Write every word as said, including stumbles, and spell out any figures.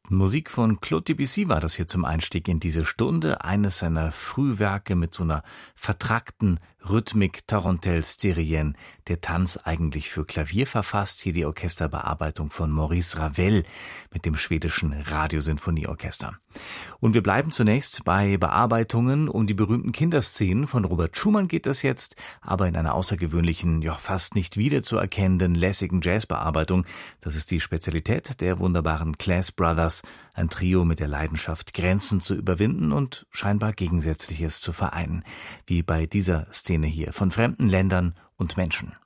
Musik von Claude Debussy war das hier zum Einstieg in diese Stunde. Eines seiner Frühwerke mit so einer vertrackten Rhythmik, Tarentelle stérienne. Der Tanz eigentlich für Klavier verfasst. Hier die Orchesterbearbeitung von Maurice Ravel mit dem schwedischen Radiosinfonieorchester. Und wir bleiben zunächst bei Bearbeitungen um die berühmten Kinderszenen. Von Robert Schumann geht das jetzt, aber in einer außergewöhnlichen, ja fast nicht wiederzuerkennenden, lässigen Jazzbearbeitung. Das ist die Spezialität der wunderbaren Class Brothers. Ein Trio mit der Leidenschaft, Grenzen zu überwinden und scheinbar Gegensätzliches zu vereinen. Wie bei dieser Szene hier von fremden Ländern und Menschen.